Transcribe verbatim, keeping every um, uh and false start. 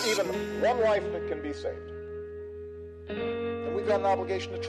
even one life that can be saved. And we've got an obligation to try.